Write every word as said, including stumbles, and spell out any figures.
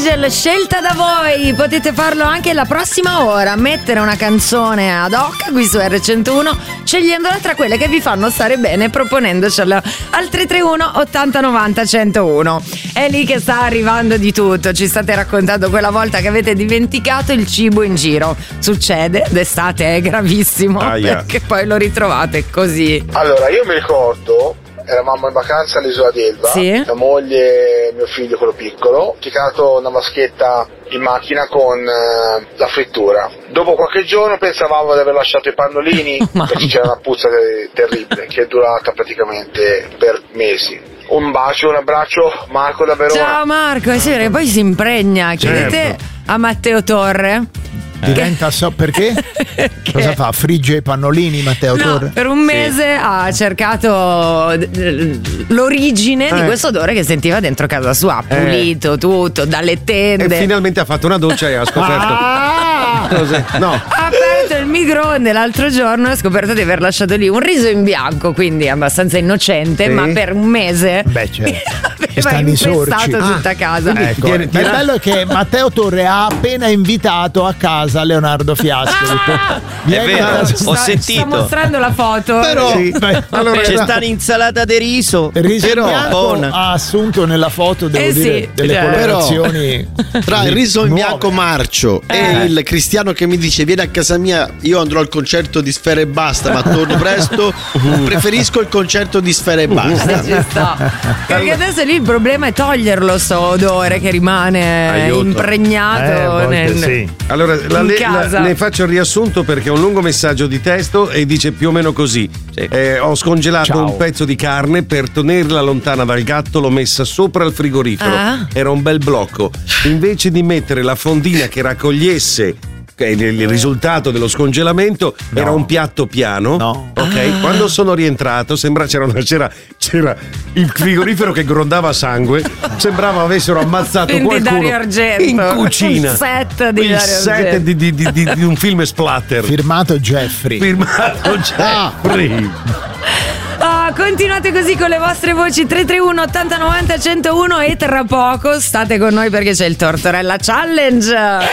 Angel, scelta da voi. Potete farlo anche la prossima ora. Mettere una canzone ad hoc qui su erre centouno, scegliendola tra quelle che vi fanno stare bene, proponendocela al tre tre uno ottanta novanta centouno. È lì che sta arrivando di tutto. Ci state raccontando quella volta che avete dimenticato il cibo in giro. Succede d'estate, è gravissimo. Aia. Perché poi lo ritrovate così. Allora, io mi ricordo, eravamo in vacanza all'isola d'Elba, Sì. la moglie e mio figlio, quello piccolo, ho picato una vaschetta in macchina con eh, la frittura. Dopo qualche giorno pensavamo di aver lasciato i pannolini perché c'era una puzza te- terribile che è durata praticamente per mesi. Un bacio, un abbraccio, Marco da Verona. Ciao Marco, è sì, perché poi si impregna. Chiedete Certo. a Matteo Torre. Diventa so perché? Che- Cosa fa? Frigge i pannolini Matteo No, Torre? per un mese ha cercato d- l'origine di Eh. questo odore che sentiva dentro casa sua. Ha pulito tutto, dalle E tende. finalmente ha fatto una doccia e ha scoperto. Ah! Cos'è? No. Ha aperto il microonde l'altro giorno e ha scoperto di aver lasciato lì un riso in bianco, quindi abbastanza innocente, Sì. ma per un mese Beh, certo. Che aveva stanno i sorci. infestato tutta casa. Ecco, Tiene- il tira- bello è che Matteo Torre ha appena invitato a casa Leonardo Fiasco. Ha detto, "Vieni vero, a casa". ho Sta- sentito. Sta mostrando la foto. Però Sì. beh, Allora, C'è era- sta un'insalata di riso. Riso in però bianco buona. ha assunto nella foto, devo Eh dire, sì, delle cioè. colorazioni Tra il riso in nuove. bianco marcio Eh. e il cristiano che mi dice vieni a casa mia, io andrò al concerto di Sfera e Basta ma torno presto, preferisco il concerto di Sfera e Basta. Ci sta. Perché adesso lì il problema è toglierlo sto odore che rimane Aiuto. impregnato Eh, a volte nel- sì. Allora, la, in le- casa. la- ne faccio il riassunto perché è un lungo messaggio di testo e dice più o meno così. Eh, ho scongelato Ciao. un pezzo di carne per tenerla lontana dal gatto, l'ho messa sopra il frigorifero. Ah. Era un bel blocco. Invece di mettere la fondina che raccogliesse il, il risultato dello scongelamento, No. era un piatto piano. No. Ok, Ah. quando sono rientrato, sembra c'era, una- c'era, c'era il frigorifero che grondava sangue. Sembrava avessero ammazzato Quindi qualcuno Dario Argento. in cucina. Il set di il Dario set Argento. di, di- di- di- di un film splatter Firmato Jeffrey. firmato Jeffrey. Ah, continuate così con le vostre voci tre tre uno ottanta novanta centouno e tra poco state con noi perché c'è il Tortorella Challenge.